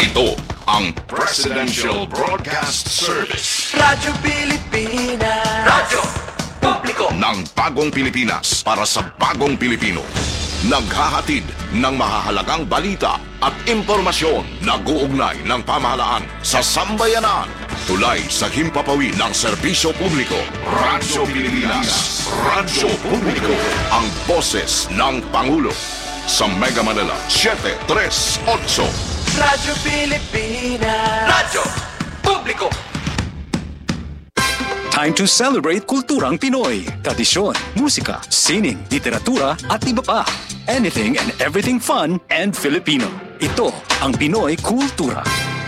Ito ang Presidential Broadcast Service. Radyo Pilipinas. Radyo Publiko ng bagong Pilipinas para sa bagong Pilipino. Naghahatid ng mahahalagang balita at impormasyon na guugnay ng pamahalaan sa sambayanan. Tulay sa himpapawid ng serbisyo publiko. Radyo Pilipinas. Radyo Publiko. Ang boses ng Pangulo. Sa Mega Manila, 738. Radyo Pilipinas. Radyo Publiko. Time to celebrate kulturang Pinoy. Tradisyon, musika, sining, literatura at iba pa. Anything and everything fun and Filipino. Ito ang Pinoy Kultura.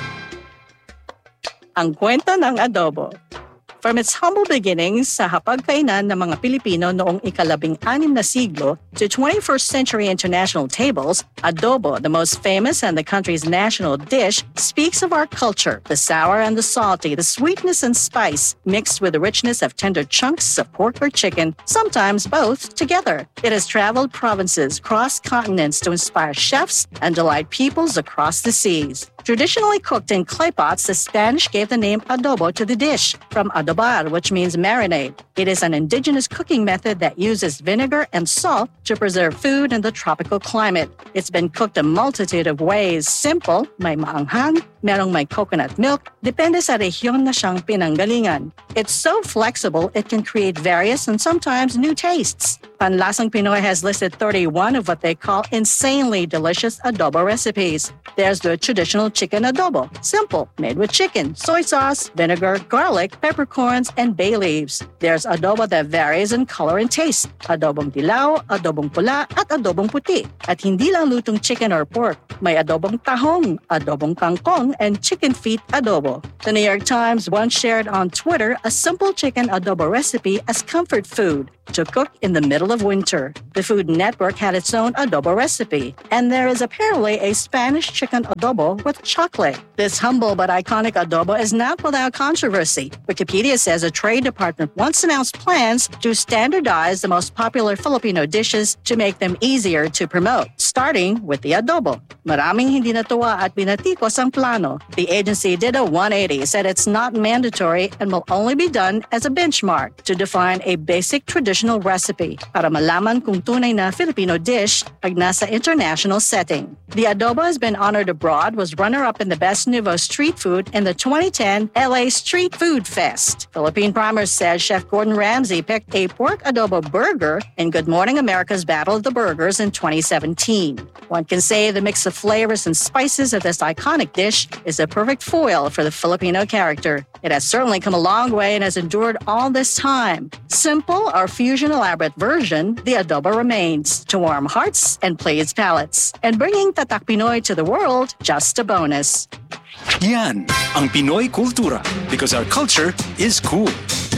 Ang kwento ng adobo. From its humble beginnings sa hapagkainan ng mga Pilipino noong ika-16 na siglo to 21st century international tables, adobo, the most famous and the country's national dish, speaks of our culture, the sour and the salty, the sweetness and spice, mixed with the richness of tender chunks of pork or chicken, sometimes both together. It has traveled provinces, crossed continents to inspire chefs and delight peoples across the seas. Traditionally cooked in clay pots, the Spanish gave the name adobo to the dish, from adobar, which means marinade. It is an indigenous cooking method that uses vinegar and salt to preserve food in the tropical climate. It's been cooked a multitude of ways. Simple, may maanghang, merong may coconut milk, depende sa rehiyon na siyang pinanggalingan. It's so flexible, it can create various and sometimes new tastes. Panlasang Pinoy has listed 31 of what they call insanely delicious adobo recipes. There's the traditional chicken adobo. Simple, made with chicken, soy sauce, vinegar, garlic, peppercorns, and bay leaves. There's adobo that varies in color and taste. Adobong dilaw, adobong pula, at adobong puti. At hindi lang lutong chicken or pork. May adobong tahong, adobong kangkong, and chicken feet adobo. The New York Times once shared on Twitter a simple chicken adobo recipe as comfort food to cook in the middle of winter. The Food Network had its own adobo recipe, and there is apparently a Spanish chicken adobo with chocolate. This humble but iconic adobo is not without controversy. Wikipedia says a trade department once announced plans to standardize the most popular Filipino dishes to make them easier to promote, starting with the adobo. Maraming hindi natuwa at binatikos ang plano. The agency did a 180, said it's not mandatory and will only be done as a benchmark to define a basic traditional recipe para malaman kung tunay na Filipino dish pag nasa international setting. The adobo has been honored abroad, was runner-up in the Best Nouveau Street Food in the 2010 LA Street Food Fest. Philippine Primer says Chef Gordon Ramsay picked a pork adobo burger in Good Morning America's Battle of the Burgers in 2017. One can say the mix of flavors and spices of this iconic dish is a perfect foil for the Filipino character. It has certainly come a long way and has endured all this time. Simple or fusion elaborate version, the adobo remains to warm hearts and please palates. And bringing Tatak Pinoy to the world, just a bonus. Yan ang Pinoy Kultura because our culture is cool.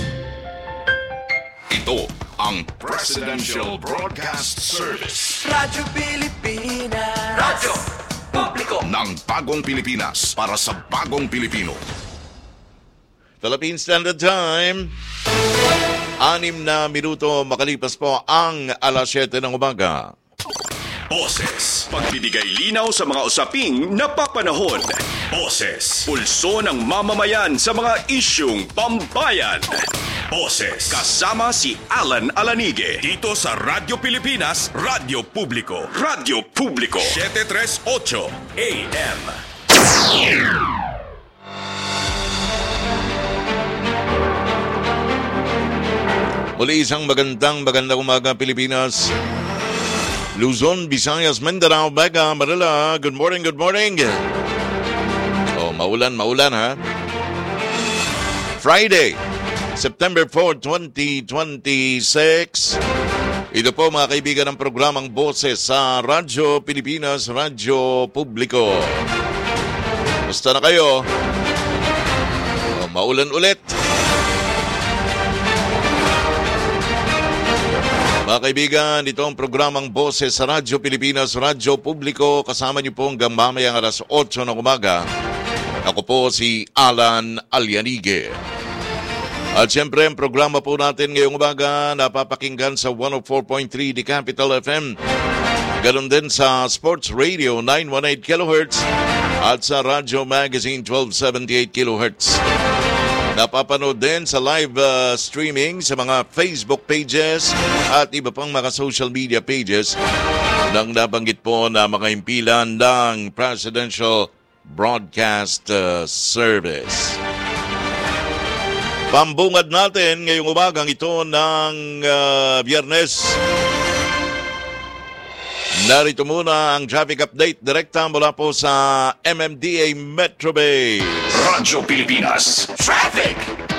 Ito ang Presidential Broadcast Service. Radyo Pilipinas. Radyo Publiko ng bagong Pilipinas para sa bagong Pilipino. Philippine Standard Time. 6 na minuto makalipas po ang alas 7 ng umaga. Boses. Pagbibigay linaw sa mga usaping napapanahon. Boses. Pulso ng mamamayan sa mga isyung pambayan. Boses. Kasama si Alan Alanige. Dito sa Radyo Pilipinas, Radyo Publiko. Radyo Publiko. 738 AM. Muli isang magandang umaga Pilipinas. Luzon, Visayas, Mindanao, Baga, Manila. Good morning, good morning. Oh, maulan ha. Friday, September 4, 2026. Ito po mga kaibigan ng programang Boses sa Radyo Pilipinas, Radyo Publiko. Basta na kayo. Oh, maulan ulit. Mga kaibigan, ito ang programang Boses sa Radyo Pilipinas, Radyo Publiko. Kasama niyo po hanggang mamayang alas 8 ng umaga. Ako po si Alan Alianige. At siyempre, ang programa po natin ngayong umaga napapakinggan sa 104.3 The Capital FM. Ganon din sa Sports Radio 918 kHz at sa Radyo Magazine 1278 kHz. Napapanood din sa live streaming sa mga Facebook pages at iba pang mga social media pages ng nabanggit po na mga himpilan ng Presidential Broadcast Service. Pambungad natin ngayong umagang ito ng Biyernes. Narito muna ang traffic update direkta mula po sa MMDA Metro Base. Radyo Pilipinas Traffic.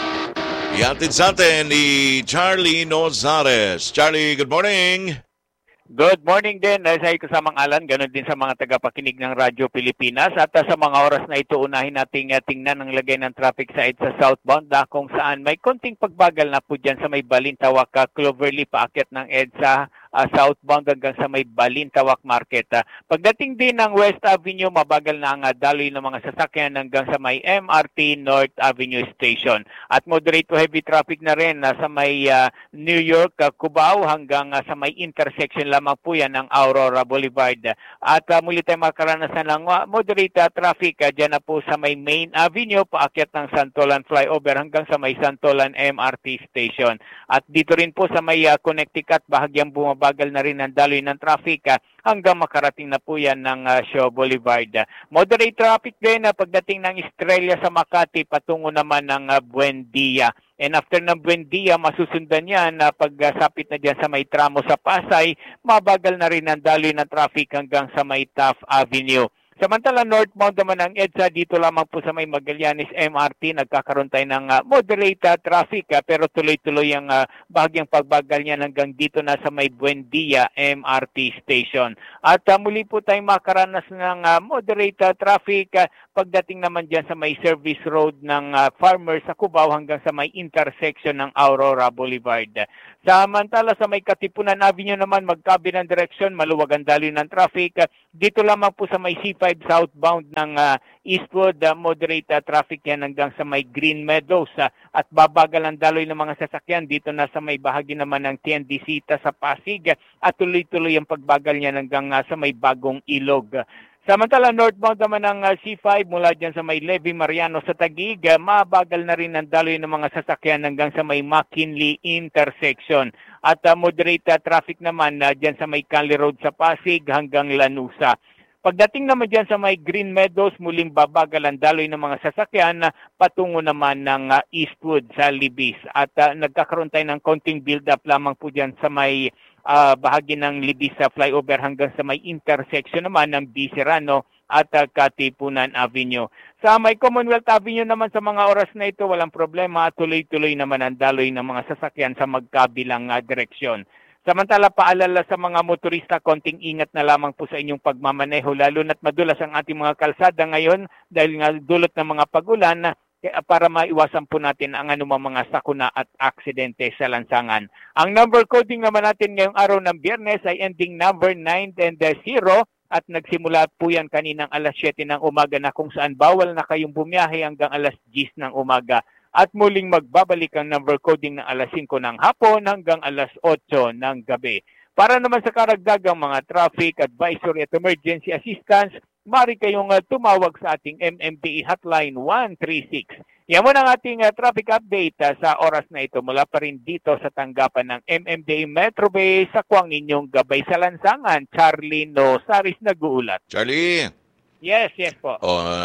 Ihatid sa atin ni Charlie Nozares. Charlie, good morning. Good morning din sa kasamang Alan, ganun din sa mga tagapakinig ng Radyo Pilipinas. At sa mga oras na ito, unahin nating tingnan ang lagay ng traffic side sa southbound kung saan may konting pagbagal na po dyan sa may Balintawak, Cloverleaf, paakyat ng EDSA, southbound hanggang sa may Balintawak Market. Pagdating din ng West Avenue, mabagal na ang daloy ng mga sasakyan hanggang sa may MRT North Avenue Station. At moderate to heavy traffic na rin sa may New York, Cubao hanggang sa may intersection lamang po yan ng Aurora Boulevard. At muli tayo makaranasan ng moderate traffic dyan na po sa may Main Avenue, paakyat ng Santolan Flyover hanggang sa may Santolan MRT Station. At dito rin po sa may Connecticut, bahagyang bumabagal na rin ang daloy ng traffic hanggang makarating na po yan ng Shaw Boulevard. Moderate traffic din pagdating ng Estrella sa Makati patungo naman ng Buendia. And after ng Buendia, masusundan yan pagsapit na dyan sa may tramo sa Pasay, mabagal na rin ang daloy ng traffic hanggang sa may Taft Avenue. Samantala, northbound naman ang EDSA, dito lamang po sa may Magallanes MRT, nagkakaroon tayo ng moderate traffic pero tuloy-tuloy ang bahagyang pagbagal niyan hanggang dito na sa may Buendia MRT Station. At muli po tayong makaranas ng moderate traffic pagdating naman dyan sa may service road ng Farmers sa Cubao hanggang sa may intersection ng Aurora Boulevard. Samantala sa may Katipunan Avenue naman, magkabilang direksyon, maluwag ang daloy ng traffic. Dito lamang po sa may C5 southbound ng Eastwood, moderate traffic yan hanggang sa may Green Meadows. At babagal ang daloy ng mga sasakyan dito na sa may bahagi naman ng Tiendisita sa Pasig. At tuloy-tuloy ang pagbagal niyan hanggang sa may Bagong Ilog. Samantala, northbound naman ng C5 mula dyan sa may Levy Mariano sa Taguig, mabagal na rin ang daloy ng mga sasakyan hanggang sa may McKinley intersection. At moderate traffic naman dyan sa may Cali Road sa Pasig hanggang Lanusa. Pagdating naman dyan sa may Green Meadows, muling babagal ang daloy ng mga sasakyan patungo naman ng Eastwood sa Libis. At nagkakaroon tayo ng konting build-up lamang po dyan sa may bahagi ng Libis sa flyover hanggang sa may intersection naman ng B. Serrano at Katipunan Avenue. Sa may Commonwealth Avenue naman sa mga oras na ito, walang problema. Tuloy-tuloy naman ang daloy ng mga sasakyan sa magkabilang direksyon. Samantala, paalala sa mga motorista, konting ingat na lamang po sa inyong pagmamaneho, lalo na't madulas ang ating mga kalsada ngayon dahil nga dulot ng mga pagulan para maiwasan po natin ang anumang mga sakuna at aksidente sa lansangan. Ang number coding naman natin ngayong araw ng Biyernes ay ending number 9 and 0 at nagsimula po yan kaninang alas 7 ng umaga na kung saan bawal na kayong bumiyahe hanggang alas 10 ng umaga. At muling magbabalik ang number coding ng alas 5 ng hapon hanggang alas 8 ng gabi. Para naman sa karagdagang mga traffic advisory at emergency assistance, maaari kayong tumawag sa ating MMDA Hotline 136. Yan muna ang ating traffic update sa oras na ito mula pa rin dito sa tanggapan ng MMDA Metro Base sa kuwang inyong gabay sa lansangan. Charlie Nozares nag-uulat. Charlie. Yes po.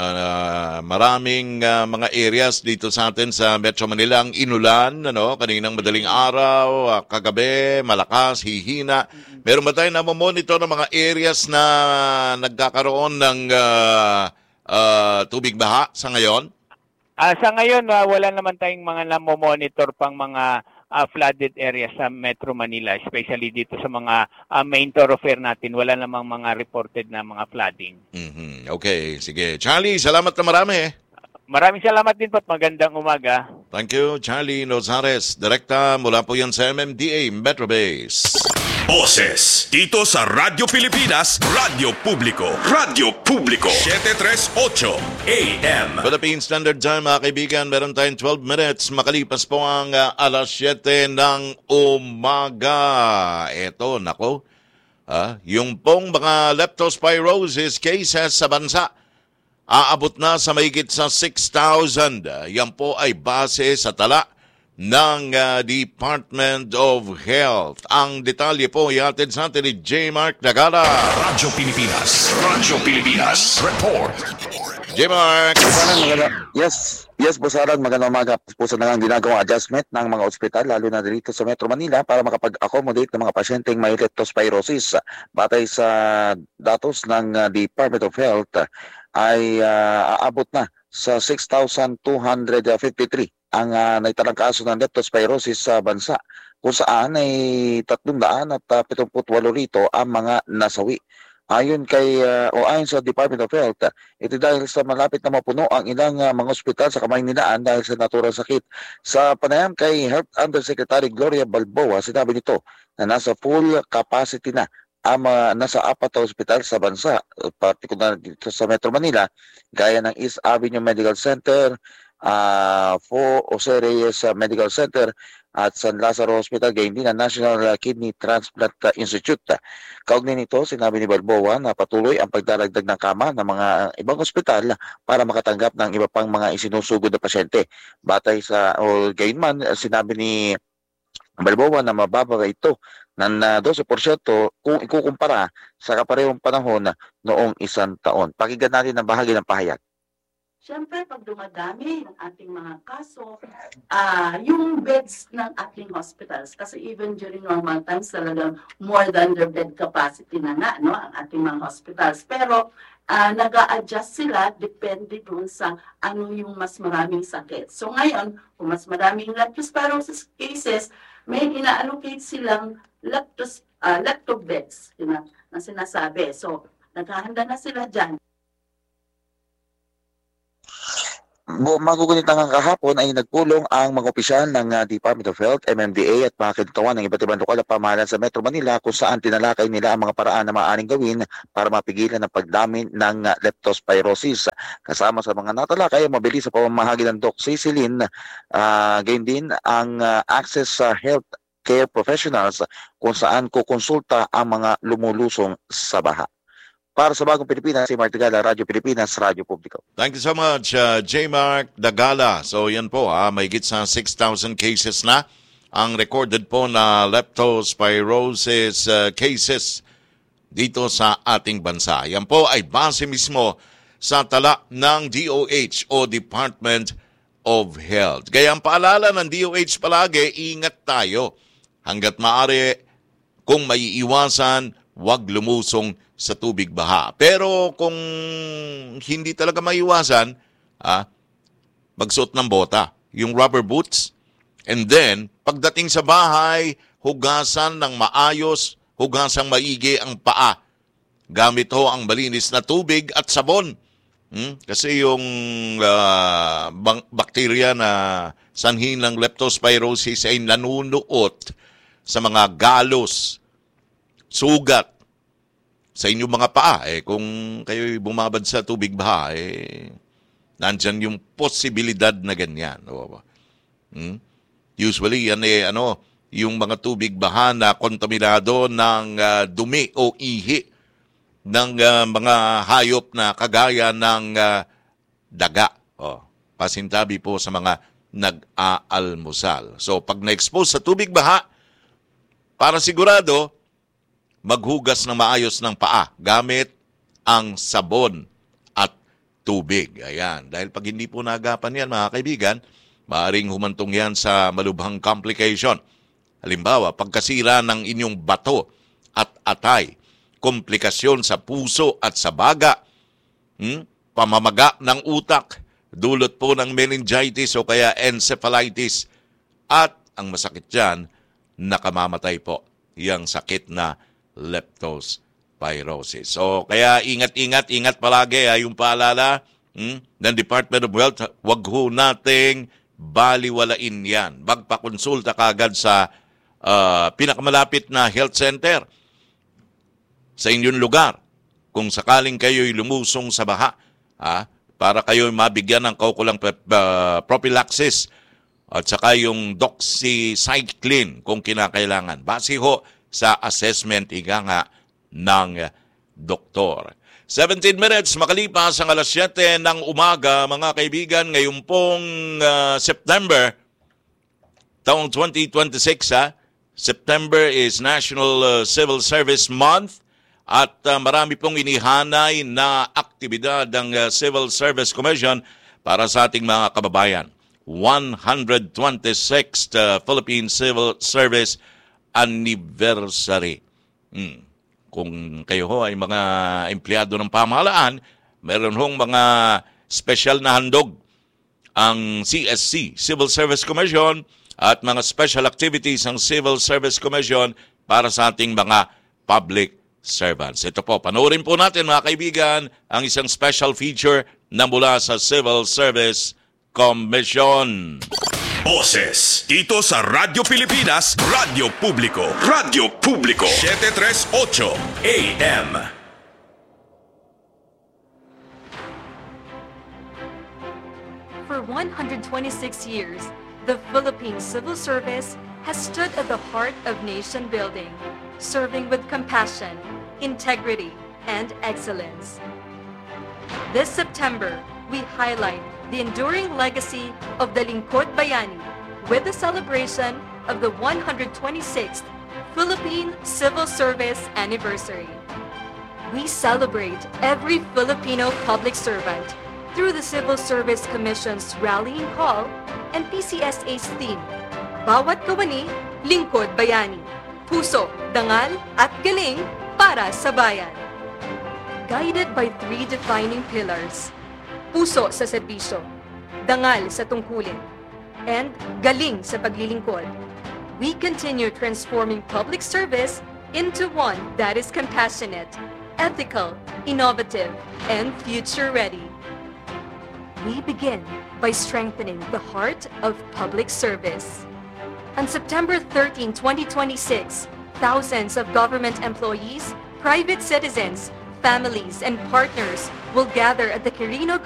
Maraming mga areas dito sa atin sa Metro Manila ang inulan, kaninang madaling araw, kagabi, malakas, hihina. Meron ba tayo monitor ng mga areas na nagkakaroon ng tubig baha sa ngayon? Sa ngayon, wala naman tayong mga namomonitor pang mga flooded areas sa Metro Manila, especially dito sa mga main thoroughfare natin. Wala namang mga reported na mga flooding. Mm-hmm. Okay, sige. Charlie, salamat na marami. Maraming salamat din po at magandang umaga. Thank you, Charlie Nozares. Direkta mula po yan sa MMDA Metro Base. Boses dito sa Radyo Pilipinas, Radyo Publiko. Radyo Publiko 738 AM. Philippine Standard Time, mga kaibigan, meron tayong 12 minutes makalipas po ang alas 7 ng umaga. Eto, yung pong mga leptospirosis cases sa bansa aabot na sa mahigit sa 6,000. Yan po ay base sa tala ng Department of Health. Ang detalye po ihatid sa atin ni J. Mark Dagala. Radyo Pilipinas. Report. J. Mark. Yes, Bosaran, magandang umaga po sa nangang ginagawang adjustment ng mga ospital, lalo na dito sa Metro Manila para makapag-accommodate ng mga pasyenteng may leptospirosis. Batay sa datos ng Department of Health, ay aabot na sa 6,253 ang naitalang kaso ng leptospirosis sa bansa, kung saan ay 378 rito ang mga nasawi. Ayon sa Department of Health, ito dahil sa malapit na mapuno ang ilang mga ospital sa Kamaynilaan dahil sa naturang sakit. Sa panayam kay Health Undersecretary Gloria Balboa, sinabi nito na nasa full capacity na ang nasa 4 na ospital sa bansa, partikular dito sa Metro Manila, gaya ng East Avenue Medical Center, Jose Reyes Medical Center, at San Lazaro Hospital, gayon din ang National Kidney Transplant Institute. Kaugnay nito, sinabi ni Balboa na patuloy ang pagdaragdag ng kama ng mga ibang ospital para makatanggap ng iba pang mga isinusugod na pasyente. Batay sa, gayon man, sinabi ni Balboa na mababa ito ng 12% kung ikukumpara sa kaparehong panahon noong isang taon. Pakinggan natin ang bahagi ng pahayag. Siyempre, pag dumadami ng ating mga kaso, yung beds ng ating hospitals, kasi even during normal times, talagang more than their bed capacity na nga, no, ang ating mga hospitals. Pero, nag-a-adjust sila depende dun sa ano yung mas maraming sakit. So ngayon, kung mas maraming leptospirosis cases, may ina-allocate silang leptobeds na sinasabi. So, naghahanda na sila dyan. Magugunit ng kahapon ay nagpulong ang mga opisyal ng Department of Health, MMDA at mga kintawan ng iba't ibang lokal na pamahalaan sa Metro Manila kung saan tinalakay nila ang mga paraan na maaaring gawin para mapigilan ang pagdami ng leptospirosis. Kasama sa mga natalakay ay mabilis sa pamamahagi ng Doc Cecilin, gayon din ang access sa health care professionals kung saan kukonsulta ang mga lumulusong sa baha. Para sa Bagong Pilipinas, si Mark Dagala, Radyo Pilipinas, Radyo Publiko. Thank you so much, J. Mark Dagala. So yan po, may higit sa 6,000 cases na ang recorded po na leptospirosis cases dito sa ating bansa. Yan po ay base mismo sa tala ng DOH o Department of Health. Kaya ang paalala ng DOH palagi, ingat tayo. Hanggat maaari, kung maiiwasan, huwag lumusong sa tubig baha. Pero kung hindi talaga maiwasan, magsuot ng bota, yung rubber boots, and then, pagdating sa bahay, hugasan ng maayos, hugasang maigi ang paa. Gamit ho ang malinis na tubig at sabon. Kasi yung bakterya na sanhi ng leptospirosis ay nanunuot sa mga galos, sugat, sa inyong mga paa. Kung kayo'y bumabad sa tubig baha, nandyan yung posibilidad na ganyan. Usually, yan yung mga tubig baha na kontaminado ng dumi o ihi ng mga hayop na kagaya ng daga. Pasintabi po sa mga nag-aalmusal. So, pag na-expose sa tubig baha, para sigurado, maghugas ng maayos ng paa gamit ang sabon at tubig. Ayan. Dahil pag hindi po nagapan yan, mga kaibigan, maaaring humantong yan sa malubhang complication. Halimbawa, pagkasira ng inyong bato at atay, komplikasyon sa puso at sa baga, pamamaga ng utak, dulot po ng meningitis o kaya encephalitis, at ang masakit dyan, nakamamatay po yung sakit na leptospirosis. So, kaya ingat palagi yung paalala ng Department of Health, wag ho nating baliwalain yan. Magpakonsulta kagad sa pinakamalapit na health center sa inyong lugar. Kung sakaling kayo'y lumusong sa baha, para kayo'y mabigyan ng kaukulang prophylaxis at saka yung doxycycline kung kinakailangan. Base ho sa assessment nga ng doktor. 17 minutes makalipas ang alas 7 ng umaga, mga kaibigan, ngayon pong September, taong 2026 September is National Civil Service Month at marami pong inihanay na aktibidad ng Civil Service Commission para sa ating mga kababayan. 126th Philippine Civil Service Anniversary. Kung kayo ho ay mga empleyado ng pamahalaan, meron hong mga special na handog ang CSC, Civil Service Commission, at mga special activities ang Civil Service Commission para sa ating mga public servants. Ito po, panoorin po natin mga kaibigan ang isang special feature na mula sa Civil Service Commission. Boses dito sa Radyo Pilipinas, Radyo Publiko. Radyo Publiko 738 AM. For 126 years, the Philippine Civil Service has stood at the heart of nation building, serving with compassion, integrity, and excellence. This September, we highlight the enduring legacy of the Lingkod Bayani with the celebration of the 126th Philippine Civil Service Anniversary. We celebrate every Filipino public servant through the Civil Service Commission's rallying call and PCSA's theme, Bawat Kawani, Lingkod Bayani, Puso, Dangal at Galing para sa Bayan. Guided by three defining pillars, puso sa serbisyo, dangal sa tungkulin, and galing sa paglilingkod, we continue transforming public service into one that is compassionate, ethical, innovative, and future-ready. We begin by strengthening the heart of public service. On September 13, 2026, thousands of government employees, private citizens, families, and partners will gather at the Quirino